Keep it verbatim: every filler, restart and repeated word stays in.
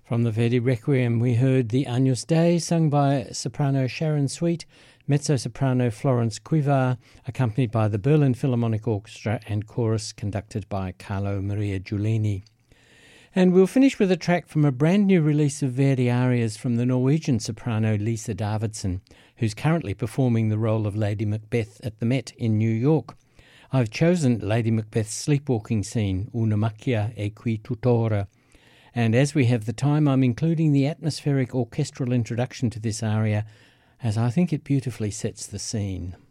From the Verdi Requiem, we heard the Agnus Dei, sung by soprano Sharon Sweet, mezzo-soprano Florence Cuivar, accompanied by the Berlin Philharmonic Orchestra and chorus conducted by Carlo Maria Giulini. And we'll finish with a track from a brand new release of Verdi arias from the Norwegian soprano Lisa Davidson, who's currently performing the role of Lady Macbeth at the Met in New York. I've chosen Lady Macbeth's sleepwalking scene, Una macchia e qui tuttora. And as we have the time, I'm including the atmospheric orchestral introduction to this aria, as I think it beautifully sets the scene.